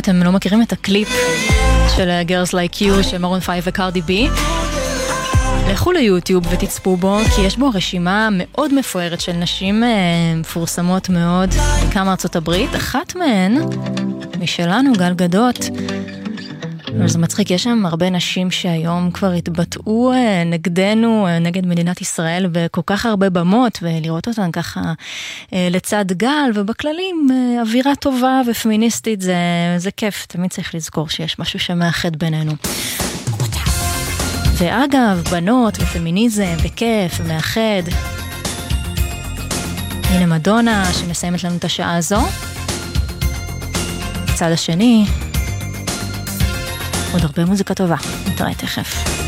אתם לא מכירים את הקליפ של Girls Like You של מרון 5 וקרדי בי, לכו ליוטיוב ותצפו בו, כי יש בו רשימה מאוד מפוארת של נשים מפורסמות מאוד מכמה ארצות הברית, אחת מהן משלנו, גל גדות. אבל זה מצחיק, יש שם הרבה נשים שהיום כבר התבטאו נגדנו, נגד מדינת ישראל בכל כך הרבה במות, ולראות אותן ככה לצד גל, ובכללים אווירה טובה ופמיניסטית, זה כיף, תמיד צריך לזכור שיש משהו שמאחד בינינו. ואגב, בנות ופמיניזם וכיף ומאחד. הנה מדונה שמסיימת לנו את השעה הזו. בצד השני עוד הרבה מוזיקה טובה, נתראה תכף.